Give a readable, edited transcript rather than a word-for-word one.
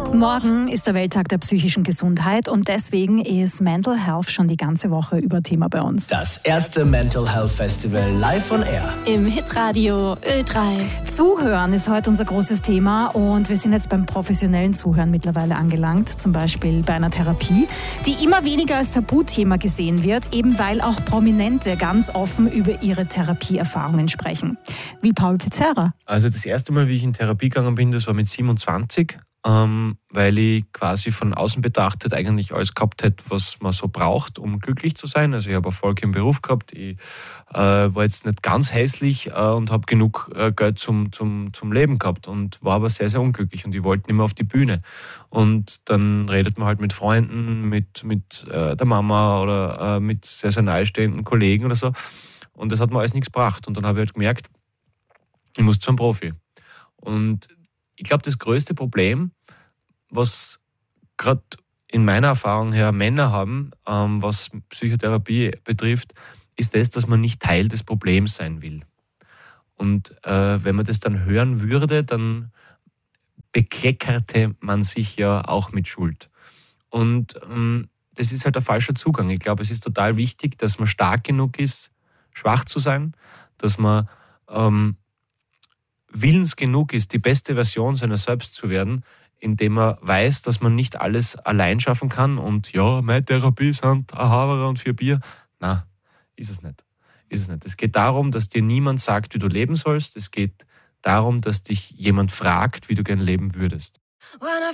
Morgen ist der Welttag der psychischen Gesundheit und deswegen ist Mental Health schon die ganze Woche über Thema bei uns. Das erste Mental Health Festival live on air. Im Hitradio Ö3. Zuhören ist heute unser großes Thema und wir sind jetzt beim professionellen Zuhören mittlerweile angelangt, zum Beispiel bei einer Therapie, die immer weniger als Tabuthema gesehen wird, eben weil auch Prominente ganz offen über ihre Therapieerfahrungen sprechen. Wie Paul Pizzerra. Also das erste Mal, wie ich in Therapie gegangen bin, das war mit 27. Weil ich quasi von außen betrachtet eigentlich alles gehabt hätte, was man so braucht, um glücklich zu sein. Also ich habe Erfolg im Beruf gehabt, ich war jetzt nicht ganz hässlich und habe genug Geld zum Leben gehabt und war aber sehr, sehr unglücklich und ich wollte nicht mehr auf die Bühne. Und dann redet man halt mit Freunden, mit der Mama oder mit sehr, sehr nahestehenden Kollegen oder so und das hat mir alles nichts gebracht. Und dann habe ich halt gemerkt, ich muss zu einem Profi. Und ich glaube, das größte Problem, was gerade in meiner Erfahrung her Männer haben, was Psychotherapie betrifft, ist das, dass man nicht Teil des Problems sein will. Und wenn man das dann hören würde, dann bekleckerte man sich ja auch mit Schuld. Und das ist halt ein falscher Zugang. Ich glaube, es ist total wichtig, dass man stark genug ist, schwach zu sein, dass man willens genug ist, die beste Version seiner selbst zu werden, indem man weiß, dass man nicht alles allein schaffen kann und ja, meine Therapie sind ein Haberer und 4 Bier. Nein, ist es nicht. Es geht darum, dass dir niemand sagt, wie du leben sollst. Es geht darum, dass dich jemand fragt, wie du gern leben würdest. When I